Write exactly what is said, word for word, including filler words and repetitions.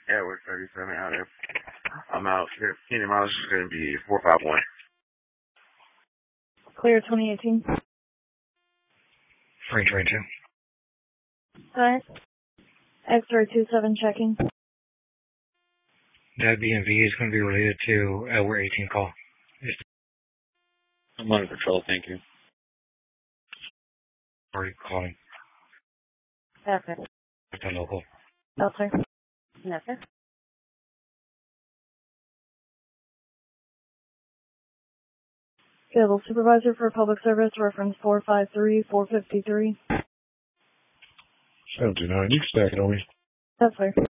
Edward thirty-seven out there. I'm out here. Kenny mileage is going to be four five one. Clear twenty eighteen. Free twenty-two. Alright. X-ray two seven checking. That B M V is going to be related to Edward eighteen call. I'm under control, thank you. Already calling. Okay. With the local. Oh, sir. No, sir. Cable supervisor for public service, reference four five three four five three. seven two nine, you can stack it on me. Yes, sir.